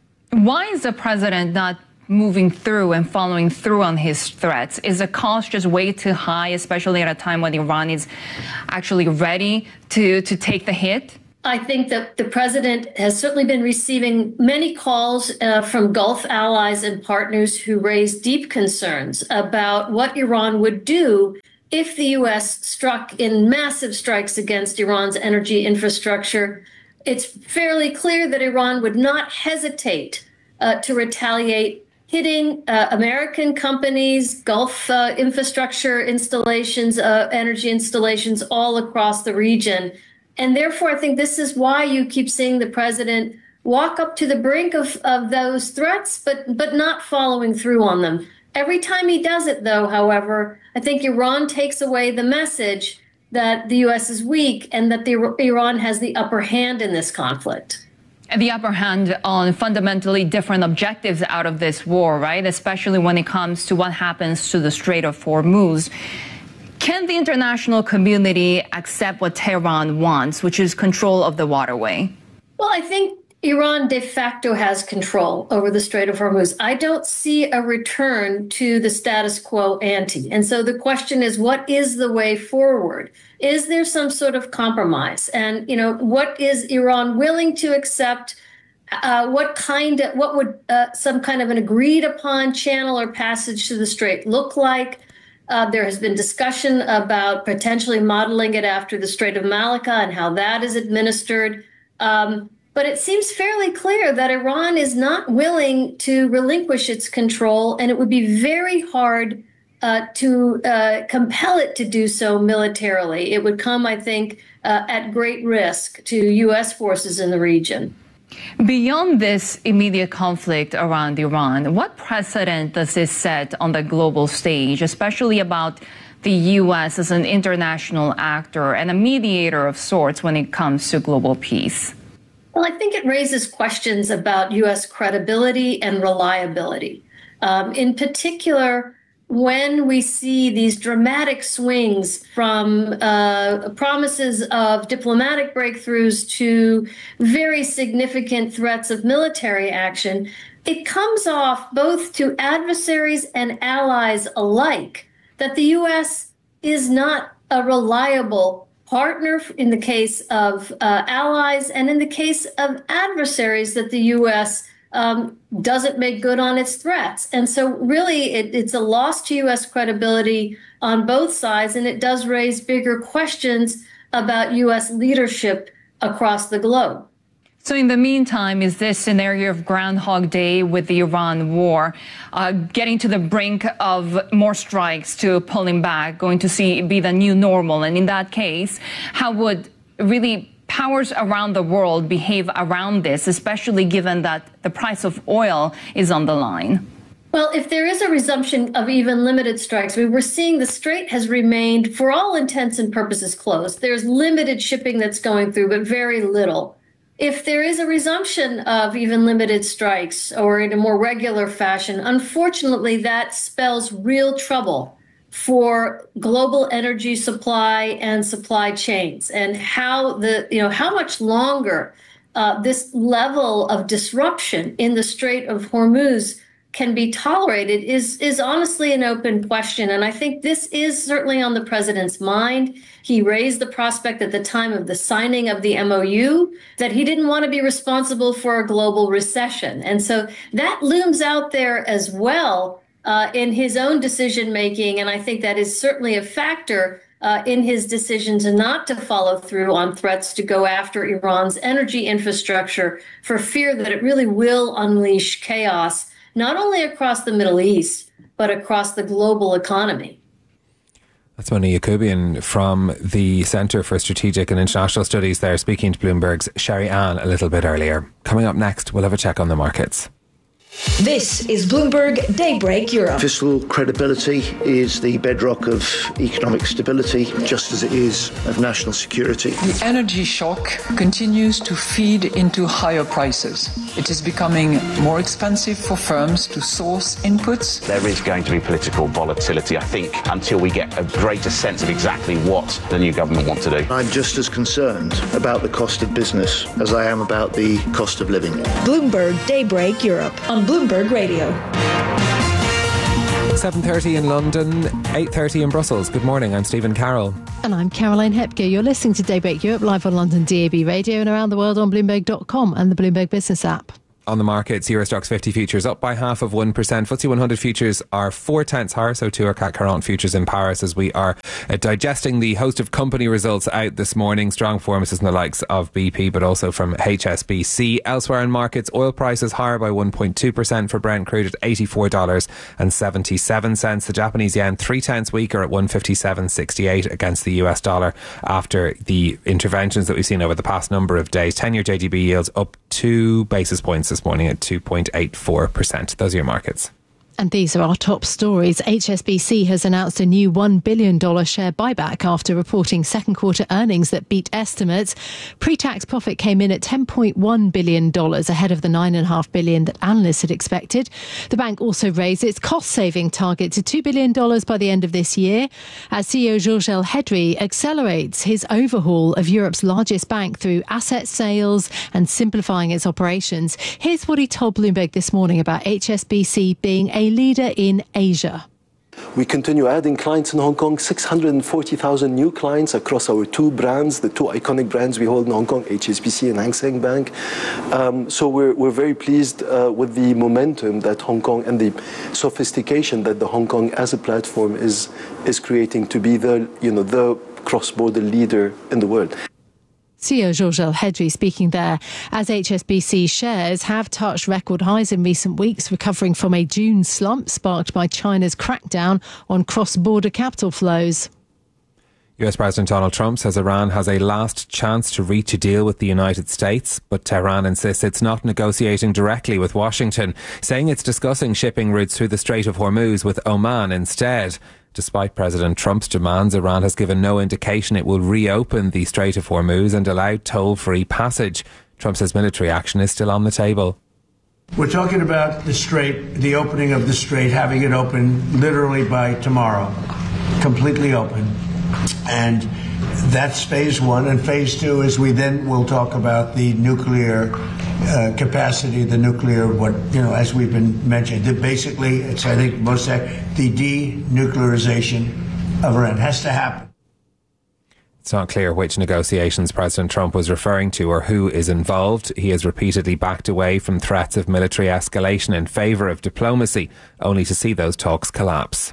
Why is the president not moving through and following through on his threats? Is the cost just way too high, especially at a time when Iran is actually ready to take the hit? I think that the president has certainly been receiving many calls from Gulf allies and partners who raise deep concerns about what Iran would do if the U.S. struck in massive strikes against Iran's energy infrastructure. It's fairly clear that Iran would not hesitate to retaliate, hitting American companies, Gulf infrastructure installations, energy installations all across the region. And therefore, I think this is why you keep seeing the president walk up to the brink of those threats, but not following through on them. Every time he does it, though, however, I think Iran takes away the message that the U.S. is weak and that Iran has the upper hand in this conflict. And the upper hand on fundamentally different objectives out of this war, right? Especially when it comes to what happens to the Strait of Hormuz. Can the international community accept what Tehran wants, which is control of the waterway? Well, I think Iran de facto has control over the Strait of Hormuz. I don't see a return to the status quo ante. And so the question is, what is the way forward? Is there some sort of compromise? And, you know, what is Iran willing to accept? What would some kind of an agreed upon channel or passage to the Strait look like? There has been discussion about potentially modeling it after the Strait of Malacca and how that is administered. But it seems fairly clear that Iran is not willing to relinquish its control, and it would be very hard to compel it to do so militarily. It would come, I think, at great risk to U.S. forces in the region. Beyond this immediate conflict around Iran, what precedent does this set on the global stage, especially about the U.S. as an international actor and a mediator of sorts when it comes to global peace? Well, I think it raises questions about U.S. credibility and reliability. In particular, when we see these dramatic swings from promises of diplomatic breakthroughs to very significant threats of military action, it comes off both to adversaries and allies alike that the U.S. is not a reliable partner in the case of allies, and in the case of adversaries, that the U.S. Doesn't make good on its threats. And so really it's a loss to U.S. credibility on both sides, and it does raise bigger questions about U.S. leadership across the globe. So in the meantime, is this scenario of Groundhog Day with the Iran war, getting to the brink of more strikes to pulling back, going to be the new normal? And in that case, how would really powers around the world behave around this, especially given that the price of oil is on the line? Well, if there is a resumption of even limited strikes, we're seeing the strait has remained, for all intents and purposes, closed. There's limited shipping that's going through, but very little. If there is a resumption of even limited strikes or in a more regular fashion, unfortunately, that spells real trouble for global energy supply and supply chains, and how much longer this level of disruption in the Strait of Hormuz can be tolerated is honestly an open question. And I think this is certainly on the president's mind. He raised the prospect at the time of the signing of the MOU that he didn't want to be responsible for a global recession. And so that looms out there as well in his own decision making, and I think that is certainly a factor in his decision not to follow through on threats to go after Iran's energy infrastructure for fear that it really will unleash chaos, not only across the Middle East, but across the global economy. That's Mona Yacoubian from the Centre for Strategic and International Studies there, speaking to Bloomberg's Sherry Ann a little bit earlier. Coming up next, we'll have a check on the markets. This is Bloomberg Daybreak Europe. Fiscal credibility is the bedrock of economic stability, just as it is of national security. The energy shock continues to feed into higher prices. It is becoming more expensive for firms to source inputs. There is going to be political volatility, I think, until we get a greater sense of exactly what the new government wants to do. I'm just as concerned about the cost of business as I am about the cost of living. Bloomberg Daybreak Europe on Bloomberg Radio. 7:30 in London, 8:30 in Brussels. Good morning, I'm Stephen Carroll. And I'm Caroline Hepker. You're listening to Daybreak Europe live on London DAB radio and around the world on Bloomberg.com and the Bloomberg Business app. On the markets, Euro Stoxx 50 futures up by 0.5%. FTSE 100 futures are 4/10 higher, so too are CAC 40 futures in Paris, as we are digesting the host of company results out this morning. Strong performances in the likes of BP, but also from HSBC. Elsewhere in markets, oil prices higher by 1.2% for Brent crude at $84.77. The Japanese yen 0.3 weaker at 157.68 against the US dollar after the interventions that we've seen over the past number of days. 10-year JGB yields up 2 basis points this morning at 2.84%. Those are your markets. And these are our top stories. HSBC has announced a new $1 billion share buyback after reporting second quarter earnings that beat estimates. Pre-tax profit came in at $10.1 billion, ahead of the $9.5 billion that analysts had expected. The bank also raised its cost-saving target to $2 billion by the end of this year, as CEO Georges Elhedery accelerates his overhaul of Europe's largest bank through asset sales and simplifying its operations. Here's what he told Bloomberg this morning about HSBC being a leader in Asia. We continue adding clients in Hong Kong, 640,000 new clients across our two brands, the two iconic brands we hold in Hong Kong, HSBC and Hang Seng Bank. So we're very pleased with the momentum that Hong Kong and the sophistication that the Hong Kong as a platform is creating to be the cross-border leader in the world. CEO Georges Elhedery speaking there as HSBC shares have touched record highs in recent weeks, recovering from a June slump sparked by China's crackdown on cross-border capital flows. US President Donald Trump says Iran has a last chance to reach a deal with the United States, but Tehran insists it's not negotiating directly with Washington, saying it's discussing shipping routes through the Strait of Hormuz with Oman instead. Despite President Trump's demands, Iran has given no indication it will reopen the Strait of Hormuz and allow toll-free passage. Trump says military action is still on the table. We're talking about the strait, the opening of the strait, having it open literally by tomorrow, completely open. And that's phase one. And phase two is we then will talk about the nuclear capacity, the nuclear, as we've been mentioning. Basically, it's, I think, the denuclearization of Iran has to happen. It's not clear which negotiations President Trump was referring to or who is involved. He has repeatedly backed away from threats of military escalation in favour of diplomacy, only to see those talks collapse.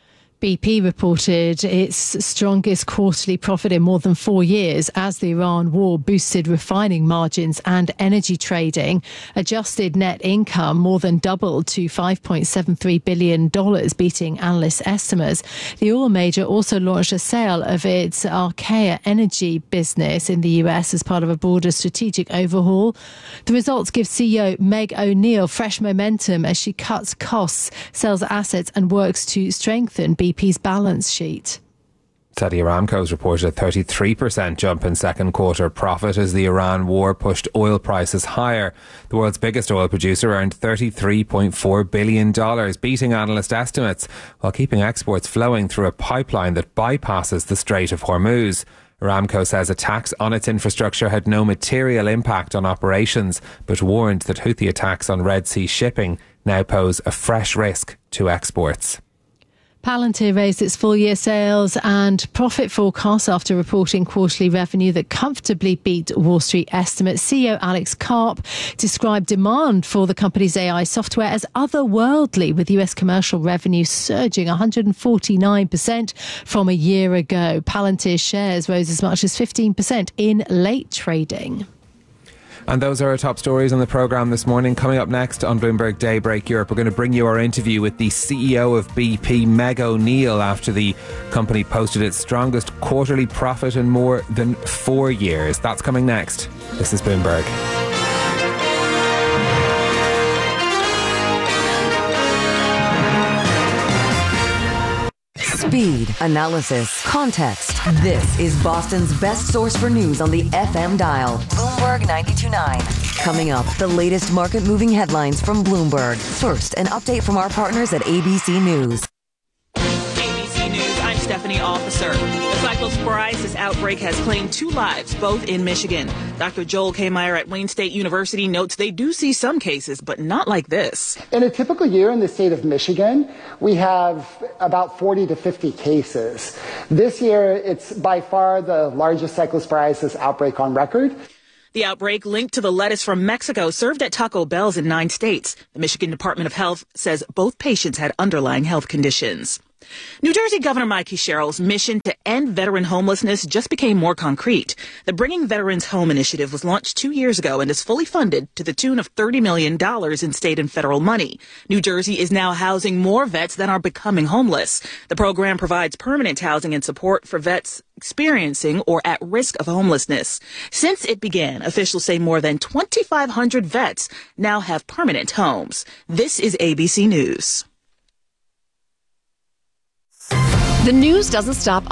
BP reported its strongest quarterly profit in more than 4 years as the Iran war boosted refining margins and energy trading. Adjusted net income more than doubled to $5.73 billion, beating analyst estimates. The oil major also launched a sale of its Archaea energy business in the US as part of a broader strategic overhaul. The results give CEO Meg O'Neill fresh momentum as she cuts costs, sells assets and works to strengthen BP's balance sheet. Saudi Aramco has reported a 33% jump in second quarter profit as the Iran war pushed oil prices higher. The world's biggest oil producer earned $33.4 billion, beating analyst estimates, while keeping exports flowing through a pipeline that bypasses the Strait of Hormuz. Aramco says attacks on its infrastructure had no material impact on operations, but warned that Houthi attacks on Red Sea shipping now pose a fresh risk to exports. Palantir raised its full-year sales and profit forecast after reporting quarterly revenue that comfortably beat Wall Street estimates. CEO Alex Karp described demand for the company's AI software as otherworldly, with US commercial revenue surging 149% from a year ago. Palantir shares rose as much as 15% in late trading. And those are our top stories on the programme this morning. Coming up next on Bloomberg Daybreak Europe, we're going to bring you our interview with the CEO of BP, Meg O'Neill, after the company posted its strongest quarterly profit in more than 4 years. That's coming next. This is Bloomberg. Speed, analysis, context. This is Boston's best source for news on the FM dial. Bloomberg 92.9. Coming up, the latest market-moving headlines from Bloomberg. First, an update from our partners at ABC News. ABC News, I'm Stephanie Officer. The cyclosporiasis outbreak has claimed 2 lives, both in Michigan. Dr. Joel K. Meyer at Wayne State University notes they do see some cases, but not like this. In a typical year in the state of Michigan, we have about 40 to 50 cases. This year, it's by far the largest cyclosporiasis outbreak on record. The outbreak linked to the lettuce from Mexico served at Taco Bell's in 9 states. The Michigan Department of Health says both patients had underlying health conditions. New Jersey Governor Mikey Sherrill's mission to end veteran homelessness just became more concrete. The Bringing Veterans Home initiative was launched 2 years ago and is fully funded to the tune of $30 million in state and federal money. New Jersey is now housing more vets than are becoming homeless. The program provides permanent housing and support for vets experiencing or at risk of homelessness. Since it began, officials say more than 2,500 vets now have permanent homes. This is ABC News. The news doesn't stop